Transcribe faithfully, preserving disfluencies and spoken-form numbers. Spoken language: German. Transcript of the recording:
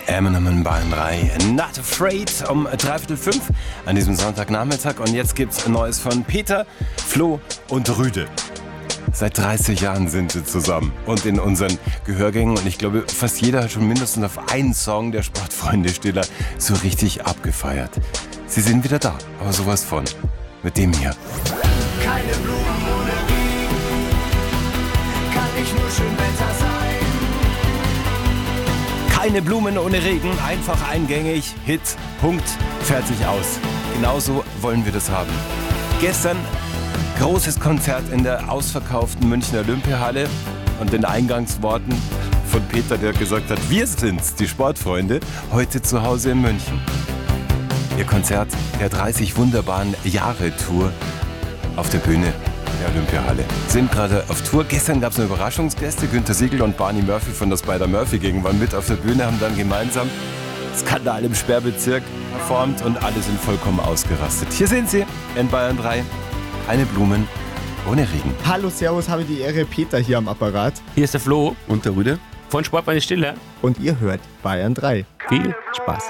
Eminem in Bayern drei, Not Afraid, um dreiviertel fünf an diesem Sonntagnachmittag. Und jetzt gibt's ein Neues von Peter, Flo und Rüde. Seit dreißig Jahren sind sie zusammen und in unseren Gehörgängen. Und ich glaube, fast jeder hat schon mindestens auf einen Song der Sportfreunde Stiller so richtig abgefeiert. Sie sind wieder da, aber sowas von. Mit dem hier. Keine Blumen ohne Regen, kann nicht nur schön Wetter sein. Keine Blumen ohne Regen, einfach eingängig, Hit, Punkt, fertig aus. Genauso wollen wir das haben. Gestern großes Konzert in der ausverkauften Münchner Olympiahalle und den Eingangsworten von Peter, der gesagt hat, wir sind's, die Sportfreunde, heute zu Hause in München. Ihr Konzert der dreißig wunderbaren Jahre Tour auf der Bühne der Olympiahalle. Sind gerade auf Tour. Gestern gab es eine Überraschungsgäste. Günter Siegel und Barney Murphy von der Spider-Murphy-Gang waren mit auf der Bühne, haben dann gemeinsam Skandal im Sperrbezirk performt und alle sind vollkommen ausgerastet. Hier sind sie in Bayern drei. Keine Blumen ohne Regen. Hallo, servus, habe die Ehre, Peter hier am Apparat. Hier ist der Flo Und der Rüde. von Sportfreunde Stiller. Und ihr hört Bayern drei. Viel Spaß.